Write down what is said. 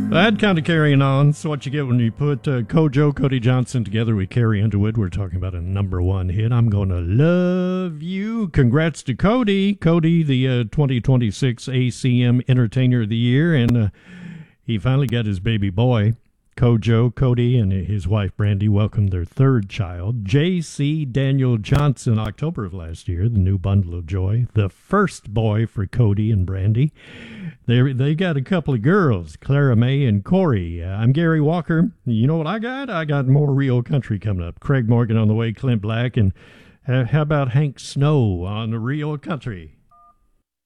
That kind of carrying on is what you get when you put Kojo, Cody Johnson together with Carrie Underwood. We're talking about a number one hit. I'm Gonna Love You. Congrats to Cody. Cody, the 2026 ACM Entertainer of the Year, and he finally got his baby boy. Kojo, Cody, and his wife Brandy welcomed their third child, J.C. Daniel Johnson, October of last year, the new bundle of joy, the first boy for Cody and Brandy. They got a couple of girls, Clara May and Corey. I'm Gary Walker. You know what I got? I got more real country coming up. Craig Morgan on the way, Clint Black, and how about Hank Snow on the real country?